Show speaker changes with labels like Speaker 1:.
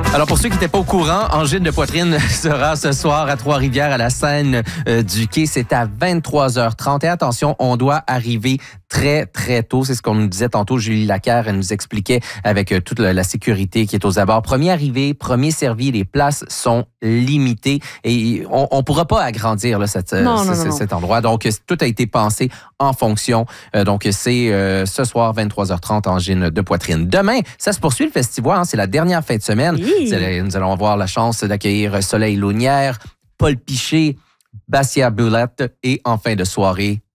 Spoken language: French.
Speaker 1: Alors, pour ceux qui n'étaient pas au courant, Angine de poitrine sera ce soir à Trois-Rivières à la scène du Quai. C'est à 23h30. Et attention, on doit arriver très, très tôt. C'est ce qu'on nous disait tantôt. Julie Lacaire, elle nous expliquait avec toute la sécurité qui est aux abords. Premier arrivé, premier servi. Les places sont limitées et on ne pourra pas agrandir là, cet endroit. Donc, tout a été pensé en fonction. Donc, c'est ce soir, 23h30, Angine de poitrine. Demain, ça se poursuit le festival. Hein, c'est la dernière fin de semaine. Oui. Nous allons avoir la chance d'accueillir Soleil Launière, Paul Piché, Bassia Boulette et en fin de soirée,